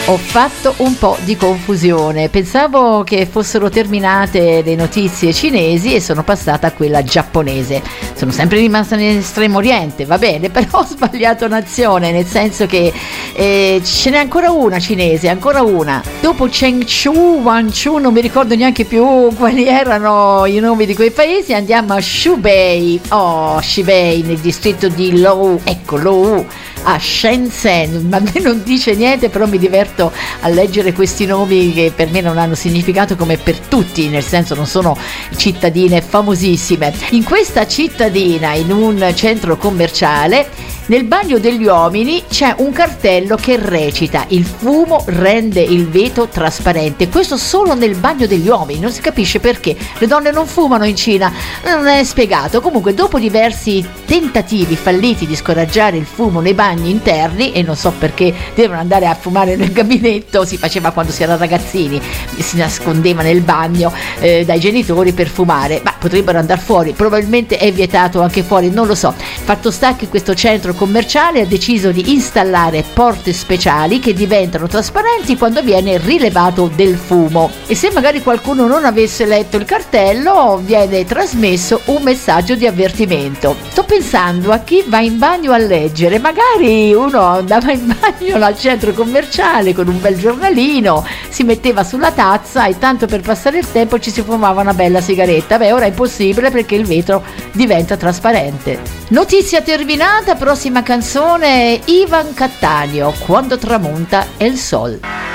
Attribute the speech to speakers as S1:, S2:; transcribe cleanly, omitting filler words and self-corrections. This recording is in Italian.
S1: Ho fatto un po' di confusione, pensavo che fossero terminate le notizie cinesi e sono passata a quella giapponese. Sono sempre rimasta nell'estremo oriente, va bene, però ho sbagliato nazione, nel senso che ce n'è ancora una cinese, ancora una. Dopo Chengdu, Guangzhou, non mi ricordo neanche più quali erano i nomi di quei paesi, andiamo a Shubei, Shubei nel distretto di Lou, ecco Lou, a Shenzhen, ma a me non dice niente, però mi diverto a leggere questi nomi che per me non hanno significato come per tutti, nel senso non sono cittadine famosissime. In questa cittadina, in un centro commerciale, nel bagno degli uomini c'è un cartello che recita: il fumo rende il vetro trasparente. Questo solo nel bagno degli uomini, non si capisce perché le donne non fumano in Cina, non è spiegato. Comunque, dopo diversi tentativi falliti di scoraggiare il fumo nei bagni interni, e non so perché devono andare a fumare nel gabinetto, si faceva quando si era ragazzini, si nascondeva nel bagno dai genitori per fumare, ma potrebbero andare fuori, probabilmente è vietato anche fuori, non lo so. Fatto sta che questo centro commerciale ha deciso di installare porte speciali che diventano trasparenti quando viene rilevato del fumo, e se magari qualcuno non avesse letto il cartello viene trasmesso un messaggio di avvertimento. Sto pensando a chi va in bagno a leggere, magari uno andava in bagno al centro commerciale con un bel giornalino, si metteva sulla tazza e tanto per passare il tempo ci si fumava una bella sigaretta. Beh, ora è impossibile perché il vetro diventa trasparente. Notizia terminata, prossima canzone Ivan Cattaneo, Quando tramonta el sol.